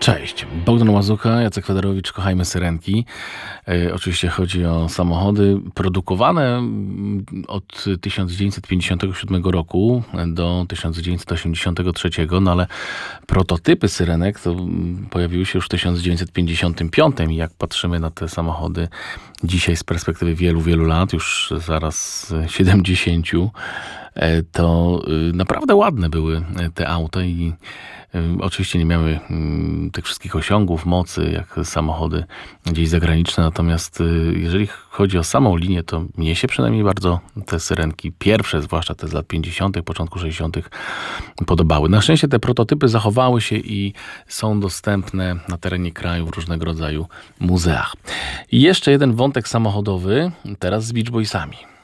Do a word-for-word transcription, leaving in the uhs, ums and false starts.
Cześć, Bogdan Łazuka, Jacek Federowicz, kochajmy syrenki. E, oczywiście chodzi o samochody produkowane mm, od tysiąc dziewięćset pięćdziesiątego siódmego roku do tysiąc dziewięćset osiemdziesiątego trzeciego, no ale prototypy syrenek to mm, pojawiły się już w tysiąc dziewięćset pięćdziesiątym piątym i jak patrzymy na te samochody dzisiaj z perspektywy wielu, wielu lat, już zaraz siedemdziesięciu, e, to y, naprawdę ładne były te auta i oczywiście nie miały tych wszystkich osiągów, mocy, jak samochody gdzieś zagraniczne, natomiast jeżeli chodzi o samą linię, to mnie się przynajmniej bardzo te syrenki pierwsze, zwłaszcza te z lat pięćdziesiątych, początku sześćdziesiątych podobały. Na szczęście te prototypy zachowały się i są dostępne na terenie kraju w różnego rodzaju muzeach. I jeszcze jeden wątek samochodowy, teraz z Beach Boysami.